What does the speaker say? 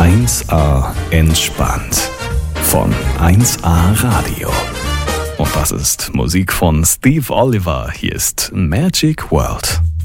1A entspannt von 1A Radio. Und das ist Musik von Steve Oliver. Hier ist Magic World.